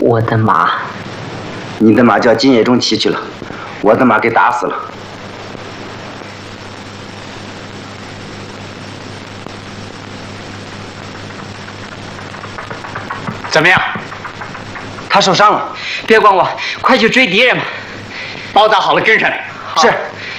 我的马， 你的马叫金叶中骑去了，我的马给打死了。 怎么样？ 他受伤了， 别管我，快去追敌人吧。 包扎好了，跟上来。 是。